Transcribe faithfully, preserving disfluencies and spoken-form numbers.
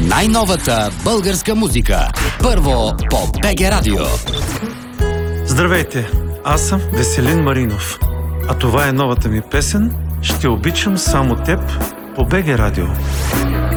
най-новата българска музика. Първо по БГ Радио. Здравейте, аз съм Веселин Маринов. А това е новата ми песен "Ще обичам само теб" по БГ Радио.